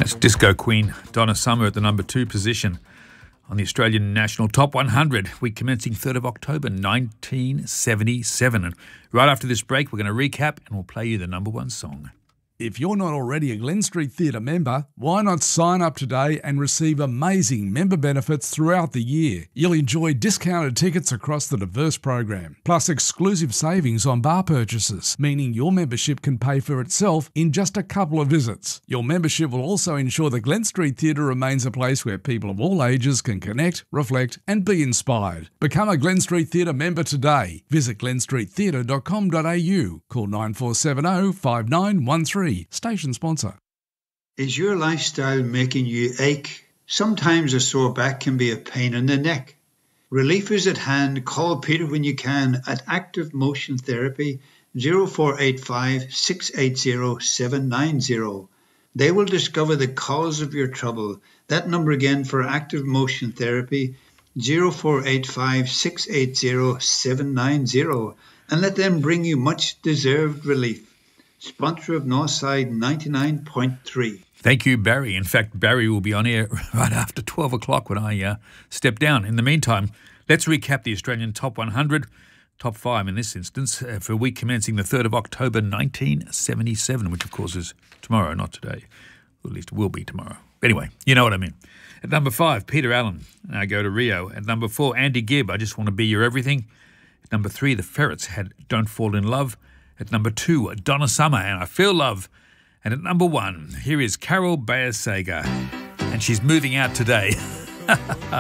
That's disco queen Donna Summer at the number 2 position on the Australian National Top 100, week commencing 3rd of October 1977. And right after this break, we're going to recap and we'll play you the number 1 song. If you're not already a Glen Street Theatre member, why not sign up today and receive amazing member benefits throughout the year? You'll enjoy discounted tickets across the diverse program, plus exclusive savings on bar purchases, meaning your membership can pay for itself in just a couple of visits. Your membership will also ensure the Glen Street Theatre remains a place where people of all ages can connect, reflect and be inspired. Become a Glen Street Theatre member today. Visit glenstreettheatre.com.au. Call 9470 5913. Station sponsor. Is your lifestyle making you ache? Sometimes a sore back can be a pain in the neck. Relief is at hand. Call Peter when you can at Active Motion Therapy 0485 680 790. They will discover the cause of your trouble. That number again for Active Motion Therapy 0485 680 790, and let them bring you much deserved relief. Sponsor of Northside 99.3. Thank you, Barry. In fact, Barry will be on air right after 12 o'clock when I step down. In the meantime, let's recap the Australian Top 100, Top 5 in this instance, for a week commencing the 3rd of October 1977, which of course is tomorrow, not today. Or at least it will be tomorrow. Anyway, you know what I mean. At number 5, Peter Allen, I Go to Rio. At number 4, Andy Gibb, I Just Want to Be Your Everything. At number 3, The Ferrets had Don't Fall in Love. At number 2, Donna Summer and I Feel Love. And at number 1, here is Carol Bayer Sager. And she's moving out today.